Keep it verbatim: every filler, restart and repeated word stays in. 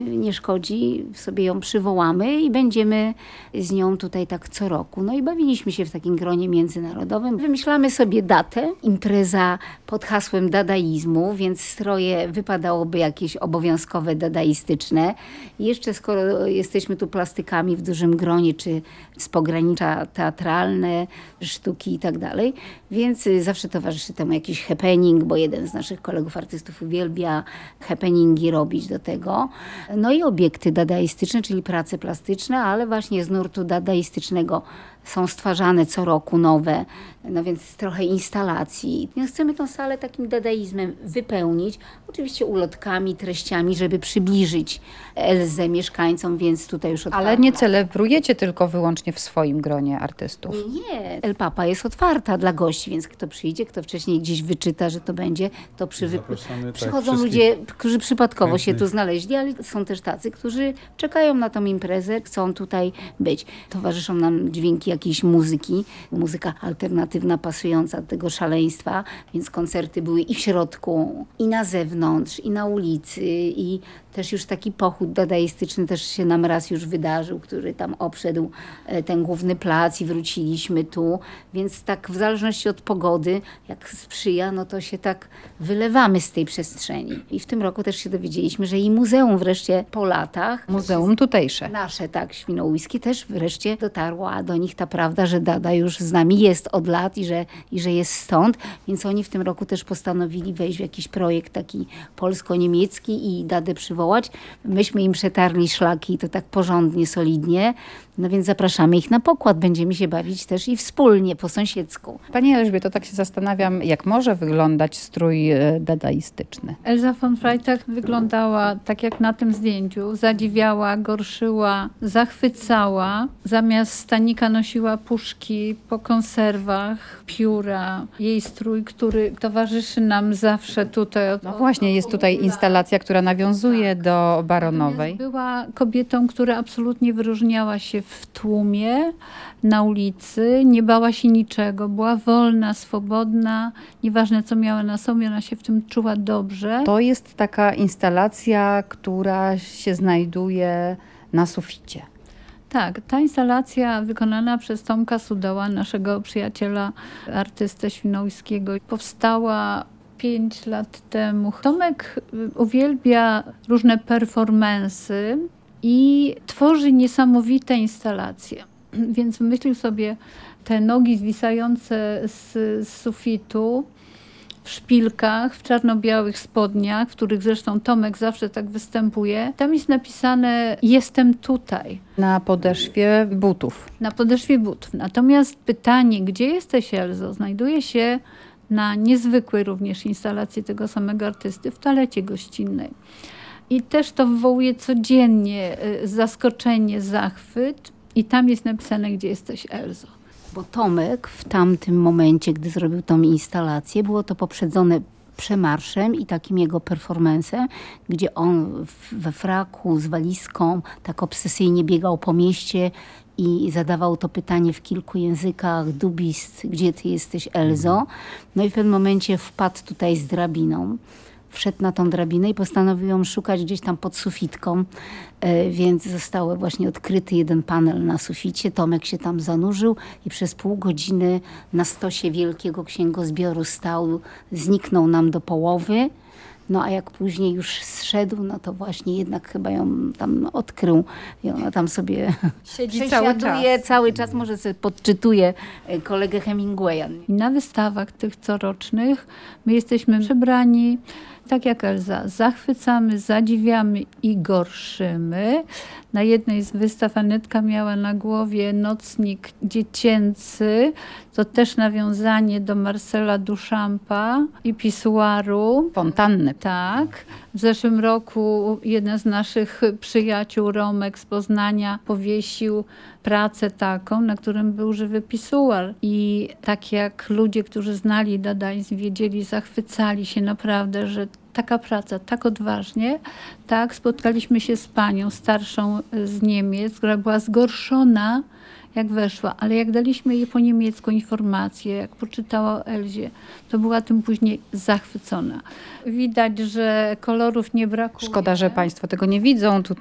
Nie szkodzi, sobie ją przywołamy i będziemy z nią tutaj tak co roku. No i bawiliśmy się w takim gronie międzynarodowym. Wymyślamy sobie datę, impreza pod hasłem dadaizmu, więc stroje wypadałoby jakieś obowiązkowe dadaistyczne. I jeszcze skoro jesteśmy tu plastykami w dużym gronie, czy z pogranicza teatralne, sztuki i tak dalej, więc zawsze towarzyszy temu jakiś happening, bo jeden z naszych kolegów artystów uwielbia happeningi robić do tego. No i obiekty dadaistyczne, czyli prace plastyczne, ale właśnie z nurtu dadaistycznego są stwarzane co roku nowe, no więc trochę instalacji. Więc chcemy tą salę takim dadaizmem wypełnić, oczywiście ulotkami, treściami, żeby przybliżyć Elzę mieszkańcom, więc tutaj już... Ale nie celebrujecie tylko wyłącznie w swoim gronie artystów. Nie, El Papa jest otwarta dla gości, więc kto przyjdzie, kto wcześniej gdzieś wyczyta, że to będzie, to przy... Zapraszamy, przychodzą tak, ludzie, którzy przypadkowo chętnych. się tu znaleźli, ale są też tacy, którzy czekają na tą imprezę, chcą tutaj być. Towarzyszą nam dźwięki jakiejś muzyki, muzyka alternatywna pasująca do tego szaleństwa, więc koncerty były i w środku, i na zewnątrz, i na ulicy, i też już taki pochód dadaistyczny też się nam raz już wydarzył, który tam obszedł ten główny plac i wróciliśmy tu, więc tak w zależności od pogody, jak sprzyja, no to się tak wylewamy z tej przestrzeni. I w tym roku też się dowiedzieliśmy, że i muzeum wreszcie po latach, Muzeum tutejsze. nasze, tak, świnoujskie, też wreszcie dotarła do nich ta prawda, że Dada już z nami jest od lat i że, i że jest stąd, więc oni w tym roku też postanowili wejść w jakiś projekt taki polsko-niemiecki i Dadę przywołać. Myśmy im przetarli szlaki, to tak porządnie, solidnie, no więc zapraszamy ich na pokład, będziemy się bawić też i wspólnie, po sąsiedzku. Pani Elżbieto, tak się zastanawiam, jak może wyglądać strój e, dadaistyczny. Elza von Freitag wyglądała tak jak na tym zdjęciu. Zadziwiała, gorszyła, zachwycała. Zamiast stanika nosiła puszki po konserwach, pióra. Jej strój, który towarzyszy nam zawsze tutaj. No właśnie, jest tutaj instalacja, która nawiązuje do Baronowej. Była kobietą, która absolutnie wyróżniała się w tłumie, na ulicy, nie bała się niczego, była wolna, swobodna, nieważne co miała na sobie, ona się w tym czuła dobrze. To jest taka instalacja, która się znajduje na suficie. Tak, ta instalacja wykonana przez Tomka Sudoła, naszego przyjaciela, artystę świnoujskiego, powstała pięć lat temu. Tomek uwielbia różne performansy i tworzy niesamowite instalacje. Więc wymyślił sobie te nogi zwisające z, z sufitu w szpilkach, w czarno-białych spodniach, w których zresztą Tomek zawsze tak występuje. Tam jest napisane "Jestem tutaj". Na podeszwie butów. Na podeszwie butów. Natomiast pytanie, gdzie jesteś, Elzo, znajduje się na niezwykłej również instalacji tego samego artysty w toalecie gościnnej. I też to wywołuje codziennie zaskoczenie, zachwyt. I tam jest napisane, gdzie jesteś, Elzo. Bo Tomek w tamtym momencie, gdy zrobił tą instalację, było to poprzedzone przemarszem i takim jego performancem, gdzie on we fraku z walizką tak obsesyjnie biegał po mieście i zadawał to pytanie w kilku językach: dubist, gdzie ty jesteś, Elzo? No i w pewnym momencie wpadł tutaj z drabiną. Wszedł na tą drabinę i postanowił ją szukać gdzieś tam pod sufitką, więc został właśnie odkryty jeden panel na suficie. Tomek się tam zanurzył i przez pół godziny na stosie wielkiego księgozbioru stał, zniknął nam do połowy. No a jak później już zszedł, no to właśnie jednak chyba ją tam odkrył i ona tam sobie Siedzi cały czas. cały czas, może sobie podczytuje kolegę Hemingwaya. I na wystawach tych corocznych my jesteśmy przebrani tak jak Elza. Zachwycamy, zadziwiamy i gorszymy. Na jednej z wystaw Anetka miała na głowie nocnik dziecięcy. To też nawiązanie do Marcela Duchampa i pisuaru. Fontanny. Tak. W zeszłym roku jeden z naszych przyjaciół, Romek z Poznania, powiesił pracę taką, na którym był żywy pisuar. I tak jak ludzie, którzy znali dadaizm, wiedzieli, zachwycali się naprawdę, że taka praca, tak odważnie. Tak, spotkaliśmy się z panią starszą z Niemiec, która była zgorszona, jak weszła, ale jak daliśmy jej po niemiecku informację, jak poczytała o Elzie, to była tym później zachwycona. Widać, że kolorów nie brakuje. Szkoda, że Państwo tego nie widzą. Tu